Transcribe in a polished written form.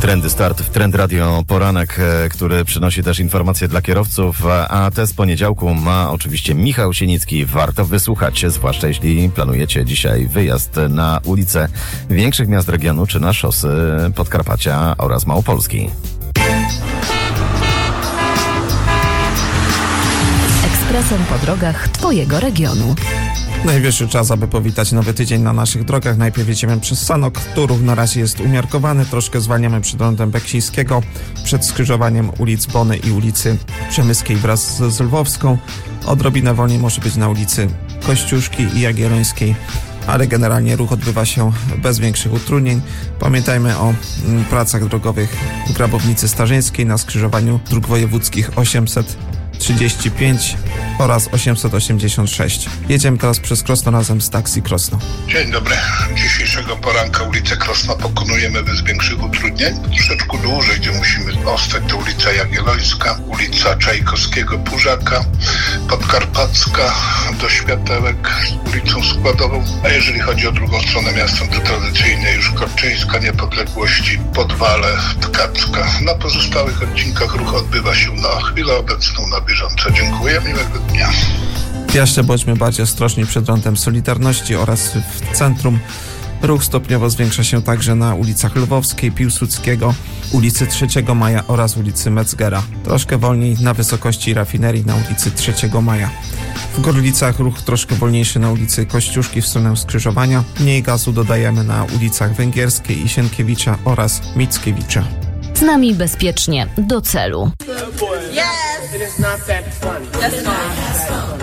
Trendy Start w Trend Radio Poranek, który przynosi też informacje dla kierowców, a te z poniedziałku ma oczywiście Michał Sienicki. Warto wysłuchać, zwłaszcza jeśli planujecie dzisiaj wyjazd na ulice większych miast regionu czy na szosy Podkarpacia oraz Małopolski. Ekspresem po drogach Twojego regionu. Najwyższy czas, aby powitać nowy tydzień na naszych drogach. Najpierw jedziemy przez Sanok. Tu ruch na razie jest umiarkowany. Troszkę zwalniamy przed rondem Beksińskiego, przed skrzyżowaniem ulic Bony i ulicy Przemyskiej wraz z Lwowską. Odrobinę wolniej może być na ulicy Kościuszki i Jagiellońskiej, ale generalnie ruch odbywa się bez większych utrudnień. Pamiętajmy o pracach drogowych w Grabownicy Starzyńskiej na skrzyżowaniu dróg wojewódzkich 835 oraz 886. Jedziemy teraz przez Krosno razem z Taxi Krosno. Dzień dobry. Dzisiejszego poranka ulicę Krosna pokonujemy bez większych utrudnień. Troszeczkę dłużej, gdzie musimy ostać, to ulica Jagiellońska, ulica Czajkowskiego Pużaka, Podkarpacka do Światełek z ulicą Składową. A jeżeli chodzi o drugą stronę miasta, to tradycyjnie już Korczyńska, Niepodległości, Podwale, Tkacka. Na pozostałych odcinkach ruch odbywa się na chwilę obecną na bieżąco. Dziękuję, miłego dnia. W Piaście bądźmy bardziej ostrożni przed rondem Solidarności oraz w centrum. Ruch stopniowo zwiększa się także na ulicach Lwowskiej, Piłsudskiego, ulicy 3 Maja oraz ulicy Metzgera. Troszkę wolniej na wysokości rafinerii na ulicy 3 Maja. W Gorlicach ruch troszkę wolniejszy na ulicy Kościuszki w stronę skrzyżowania. Mniej gazu dodajemy na ulicach Węgierskiej i Sienkiewicza oraz Mickiewicza. Z nami bezpiecznie do celu. Yes! It is not that funny. That's fine.